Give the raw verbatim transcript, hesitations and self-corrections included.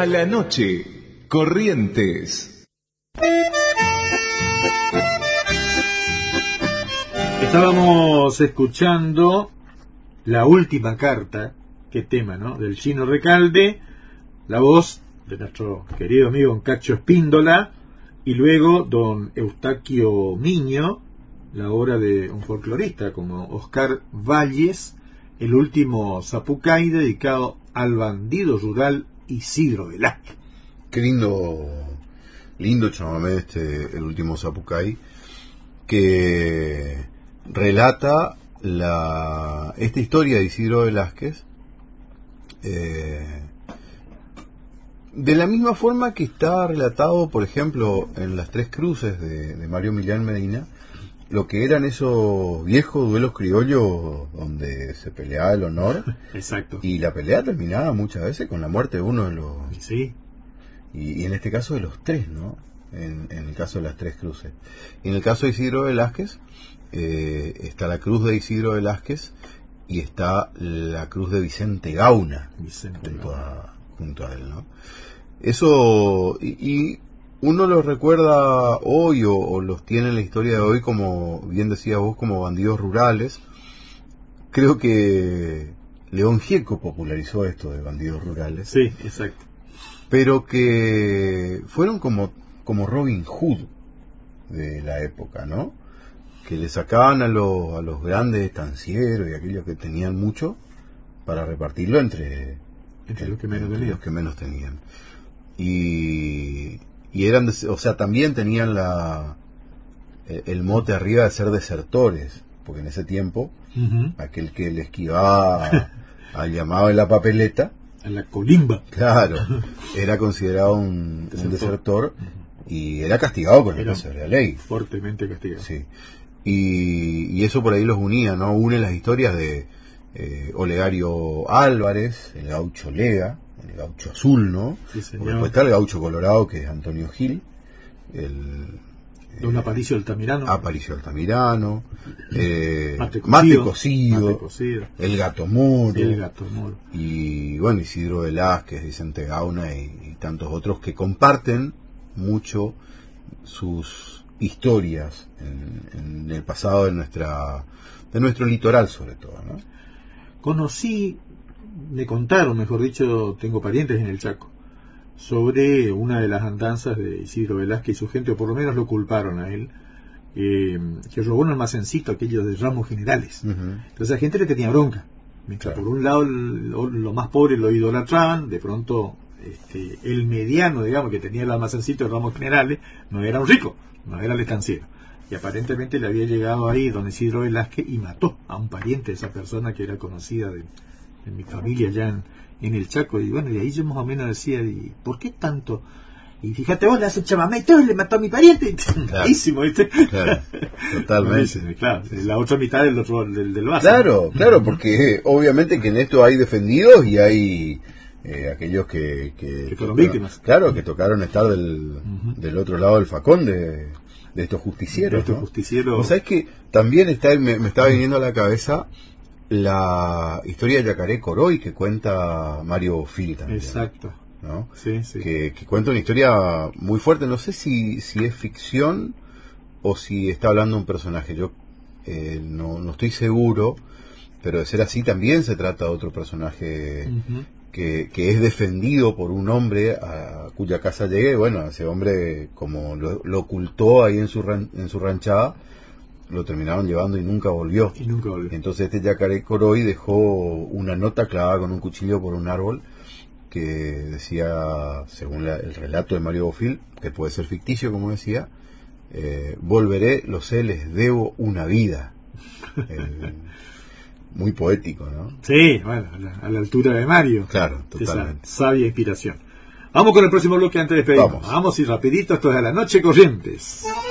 A la noche, Corrientes. Estábamos escuchando La Última Carta, qué tema, ¿no? Del Chino Recalde, la voz de nuestro querido amigo don Cacho Espíndola, y luego don Eustaquio Miño, la obra de un folclorista como Oscar Valles, El Último Zapucay, dedicado al bandido rural Isidro Velázquez. Qué lindo, lindo chamamé este, El Último Zapucay, que relata la esta historia de Isidro Velázquez, eh, de la misma forma que está relatado, por ejemplo, en Las Tres Cruces de, de Mario Millán Medina, lo que eran esos viejos duelos criollos donde se peleaba el honor. Exacto. Y la pelea terminaba muchas veces con la muerte de uno de los... Sí. Y, y en este caso de los tres, ¿no? En, en el caso de Las Tres Cruces. Y en el caso de Isidro Velázquez, eh, está la cruz de Isidro Velázquez y está la cruz de Vicente Gauna, Vicente junto, Gauna. A, junto a él, ¿no? Eso, y, y uno los recuerda hoy o, o los tiene en la historia de hoy como, bien decías vos, como bandidos rurales. Creo que León Gieco popularizó esto de bandidos rurales. Sí, exacto. Pero que fueron como, como Robin Hood de la época, ¿no? Que le sacaban a los, a los grandes estancieros y aquellos que tenían mucho para repartirlo entre, entre los que menos entre tenían. Los que menos tenían. Y, y eran, o sea, también tenían la el mote arriba de ser desertores, porque en ese tiempo, uh-huh, aquel que le esquivaba al llamado de la papeleta, a la colimba, claro, era considerado un desertor, un desertor uh-huh, y era castigado con el peso de la ley. Fuertemente castigado. Sí. Y, y eso por ahí los unía, ¿no? Une las historias de eh, Olegario Álvarez, el gaucho Lega, el gaucho azul, ¿no? Sí, señor. Porque después está el gaucho colorado, que es Antonio Gil, el don Aparicio Altamirano, Aparicio Altamirano, eh, mate, cocido, mate, cocido, mate cocido, el gato moro, el gato moro, y bueno, Isidro Velázquez, Vicente Gauna y, y tantos otros que comparten mucho sus historias en, en el pasado de nuestra de nuestro litoral, sobre todo, ¿no? Conocí, me contaron, mejor dicho, tengo parientes en el Chaco, sobre una de las andanzas de Isidro Velázquez y su gente, o por lo menos lo culparon a él, eh, que robó un almacencito, aquello de ramos generales. Uh-huh. Entonces la gente le tenía bronca. Mientras claro, por un lado lo, lo más pobre lo idolatraban, de pronto este, el mediano, digamos, que tenía el almacencito de ramos generales, no era un rico, no era el estanciero. Y aparentemente le había llegado ahí don Isidro Velázquez y mató a un pariente de esa persona que era conocida de, de mi familia allá en, en el Chaco. Y bueno, y ahí yo más o menos decía, ¿y por qué tanto? Y fíjate vos, le hace chamamé y todo, le mató a mi pariente. Clarísimo, ¿viste? Claro, totalmente. Claro, la otra mitad del otro del, del vaso. Claro, claro, porque eh, obviamente que en esto hay defendidos y hay eh, aquellos que, que, que fueron que, víctimas. Claro, que tocaron estar del, uh-huh, del otro lado del facón de, de estos justicieros. De estos ¿no? justicieros. ¿Vos sabés que también está me, me estaba viniendo a la cabeza la historia de Yacaré Coroy que cuenta Mario Fil también? Exacto. ¿No? Sí, sí. Que, que cuenta una historia muy fuerte. No sé si, si es ficción o si está hablando un personaje. Yo eh, no, no estoy seguro, pero de ser así también se trata de otro personaje uh-huh, que, que es defendido por un hombre a cuya casa llegue. Bueno, ese hombre, como lo, lo ocultó ahí en su, ran, en su ranchada, lo terminaron llevando y nunca volvió. Y nunca volvió. Entonces este Yacaré Coroy dejó una nota clavada con un cuchillo por un árbol que decía, según la, el relato de Mario Bofill, que puede ser ficticio, como decía, eh, volveré, lo sé, les debo una vida. Eh, muy poético, ¿no? Sí, bueno, a la, a la altura de Mario. Claro, totalmente. Esa sabia inspiración. Vamos con el próximo bloque antes de despedirnos. Vamos. Vamos y rapidito, esto es A la Noche Corrientes.